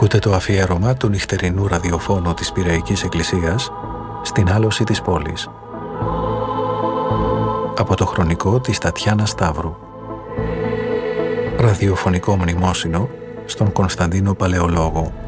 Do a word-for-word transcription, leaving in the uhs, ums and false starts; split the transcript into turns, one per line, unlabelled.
Ακούτε το αφιέρωμα του νυχτερινού ραδιοφώνου της Πειραϊκής Εκκλησίας στην άλωση της πόλης. Από το χρονικό της Τατιάνα Σταύρου. Ραδιοφωνικό μνημόσυνο στον Κωνσταντίνο Παλαιολόγο.